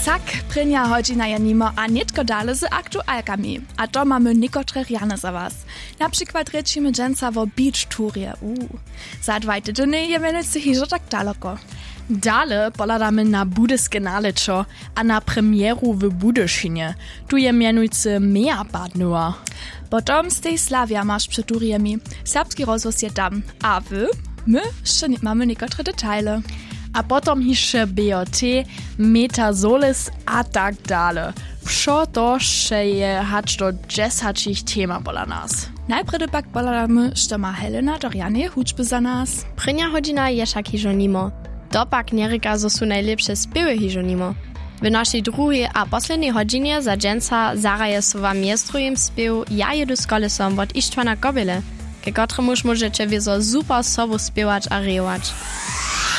Tak, prynja hodźina je nimo, a nitko dale z aktualkami. A to mamy niekotre rjane za was. Na przykład rečimy dżęca wo beach tourie. Za 2 tygodnie je venecy hižo tak daleko. Dale poladamy na budyske nalečo a na premieru w Budyszynie. Tu je mianujcy Meerbadnua. Potom z tej Slavia masz przy turiemi. Serbski rozvoz je tam. A wy? My jeszcze mamy niekotre detaile. A potom hiše BOT, Metasolis a tak dale. Wszo to še je hač do 10 tema pola nas. Najpredy pak poladamy, što ma Helena Dorianie hučby za nas. Prynja hodina je však hižo nimo. To pak njerika, zo su najlepše spěwy hižo nimo. W naszej drugiej a poslednej hodzinie za dżęca zaraje so wam jestrujem spěw Ja jedu z kolesom od Ištvana Gobele, ke kotremuž możecie wiezo super sobu spěwać a rejować.